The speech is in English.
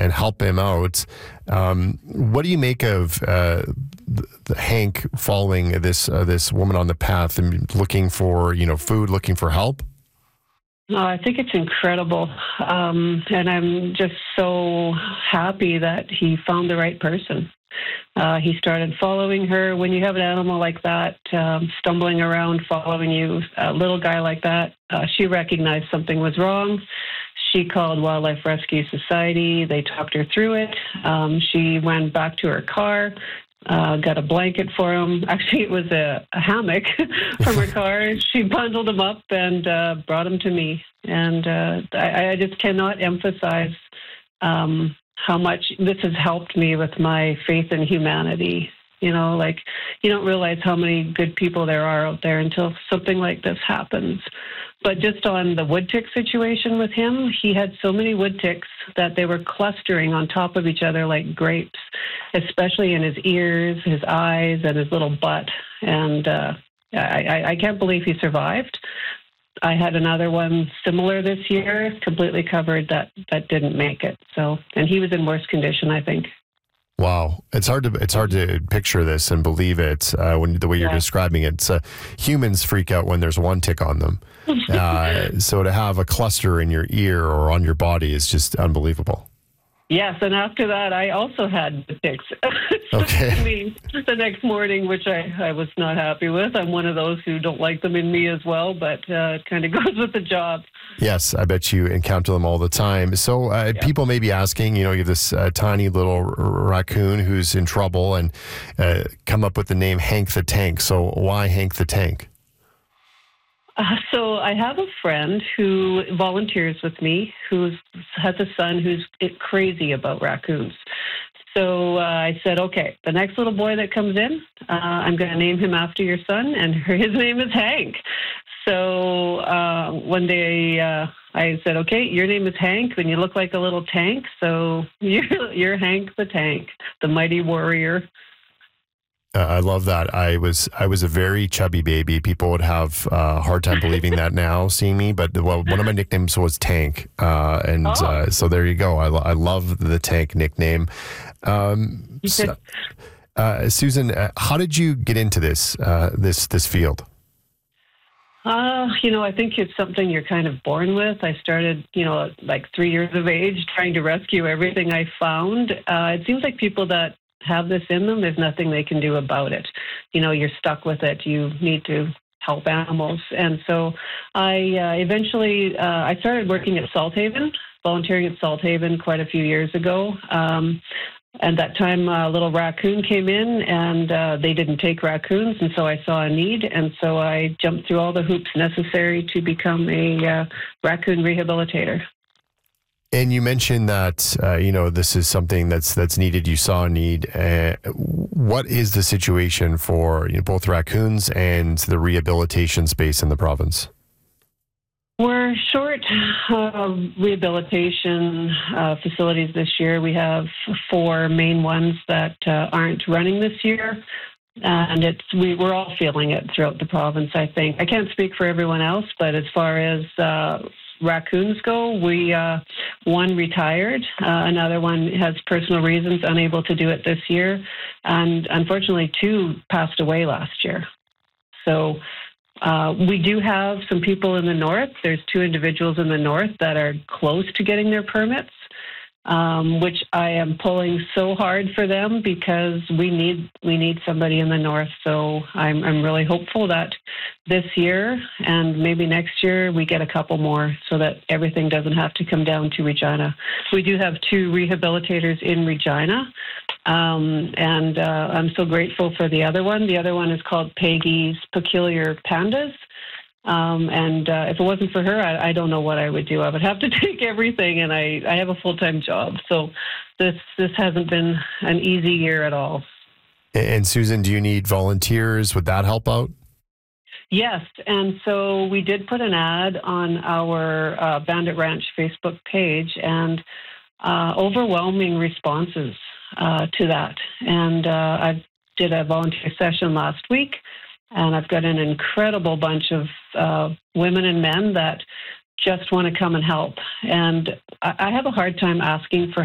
and help him out. What do you make of Hank following this woman on the path and looking for food, looking for help? I think it's incredible. And I'm just so happy that he found the right person. He started following her. When you have an animal like that, stumbling around, following you, a little guy like that, she recognized something was wrong. She called Wildlife Rescue Society. They talked her through it. She went back to her car, got a blanket for him. Actually, it was a hammock from her car. She bundled him up and brought him to me. And I just cannot emphasize how much this has helped me with my faith in humanity. You don't realize how many good people there are out there until something like this happens. But just on the wood tick situation with him, he had so many wood ticks that they were clustering on top of each other like grapes, especially in his ears, his eyes, and his little butt. And I can't believe he survived. I had another one similar this year, completely covered, that didn't make it. So, and he was in worse condition, I think. Wow, it's hard to picture this and believe it when the way you're describing it. Humans freak out when there's one tick on them, so to have a cluster in your ear or on your body is just unbelievable. Yes, and after that, I also had the ticks. Okay. The next morning, which I was not happy with. I'm one of those who don't like them in me as well, but it kind of goes with the job. Yes, I bet you encounter them all the time. So people may be asking, you have this tiny little raccoon who's in trouble and come up with the name Hank the Tank. So why Hank the Tank? So I have a friend who volunteers with me who has a son who's crazy about raccoons. So I said, okay, the next little boy that comes in, I'm going to name him after your son, and his name is Hank. So one day I said, okay, your name is Hank, and you look like a little tank, so you're Hank the Tank, the mighty warrior. I love that. I was a very chubby baby. People would have a hard time believing that now, seeing me. But one of my nicknames was Tank, so there you go. I love the Tank nickname. Susan, how did you get into this field? I think it's something you're kind of born with. I started, like 3 years of age, trying to rescue everything I found. It seems like people that have this in them, there's nothing they can do about it. You're stuck with it. You need to help animals. And so I eventually I started working at Salthaven, volunteering at Salthaven quite a few years ago. And that time, a little raccoon came in, and they didn't take raccoons, and so I saw a need, and so I jumped through all the hoops necessary to become a raccoon rehabilitator. And you mentioned that this is something that's needed. You saw a need. What is the situation for both raccoons and the rehabilitation space in the province? We're short rehabilitation facilities this year. We have 4 main ones that aren't running this year, and we're all feeling it throughout the province, I think. I can't speak for everyone else, but as far as raccoons go, one retired, another one has personal reasons, unable to do it this year, and unfortunately 2 passed away last year. So we do have some people in the north. There's 2 individuals in the north that are close to getting their permits, which I am pulling so hard for them because we need somebody in the north. So I'm really hopeful that this year and maybe next year we get a couple more so that everything doesn't have to come down to Regina. We do have 2 rehabilitators in Regina. And I'm so grateful for the other one. The other one is called Peggy's Peculiar Pandas. And if it wasn't for her, I don't know what I would do. I would have to take everything, and I have a full-time job. So this hasn't been an easy year at all. And Susan, do you need volunteers? Would that help out? Yes, and so we did put an ad on our Bandit Ranch Facebook page, and overwhelming responses to that. And I did a volunteer session last week, and I've got an incredible bunch of women and men that just want to come and help. And I have a hard time asking for